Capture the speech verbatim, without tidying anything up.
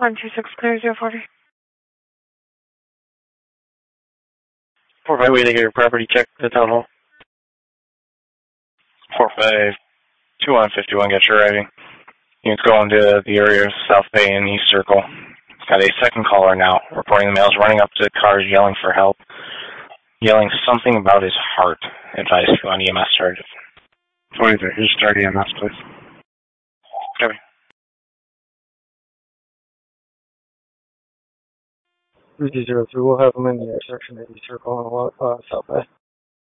one two six clear zero forty. four five, way to get your property check the town hall. four five, two one five one, get your arriving. Units going to the area of South Bay and East Circle. Got a second caller now, reporting the male's running up to cars yelling for help, yelling something about his heart. Advice on E M S charges. twenty-three, just start E M S, please. Copy. three two zero three, we'll have them in the intersection at East Circle on uh, South Bay.